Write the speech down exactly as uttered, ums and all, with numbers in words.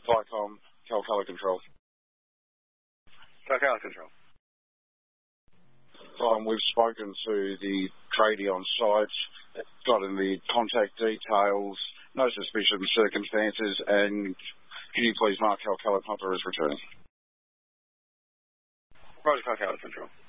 Vicom, Calcolo Control. Calcolo Control. Um, we've spoken to the tradie on site, gotten the contact details, no suspicious circumstances, and can you please mark Calcolo Pumper as returning? Roger, Calcolo Control.